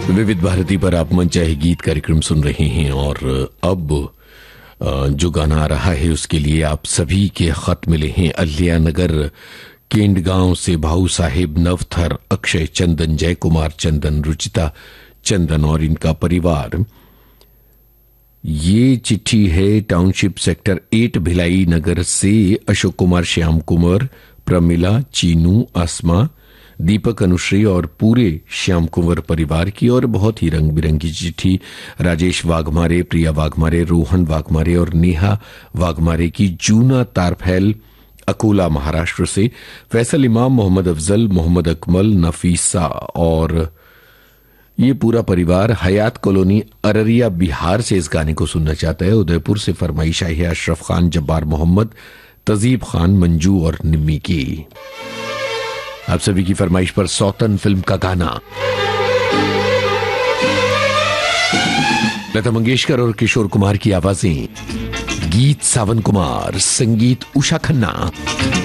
विविध भारती पर आप मनचाहे गीत कार्यक्रम सुन रहे हैं और अब जो गाना आ रहा है उसके लिए आप सभी के खत मिले हैं। अल्लियानगर केंडगांव से भाऊ साहेब नवथर, अक्षय चंदन, जय कुमार चंदन, रुचिता चंदन और इनका परिवार। ये चिट्ठी है टाउनशिप सेक्टर 8 भिलाई नगर से अशोक कुमार, श्याम कुमार, प्रमिला, चीनू, आसमा, दीपक, अनुश्री और पूरे श्याम कुंवर परिवार की। और बहुत ही रंग बिरंगी चिट्ठी राजेश वाघमारे, प्रिया वाघमारे, रोहन वाघमारे और नेहा वाघमारे की जूना तारफैल, अकोला, महाराष्ट्र से। फैसल इमाम, मोहम्मद अफजल, मोहम्मद अकमल, नफीसा और ये पूरा परिवार हयात कॉलोनी अररिया बिहार से इस गाने को सुनना चाहता है। उदयपुर से फरमाइश आई है अशरफ खान, जब्बार मोहम्मद, तजीब खान, मंजू और निम्मी की। आप सभी की फरमाइश पर सौतन फिल्म का गाना। लता मंगेशकर और किशोर कुमार की आवाजें, गीत सावन कुमार, संगीत उषा खन्ना।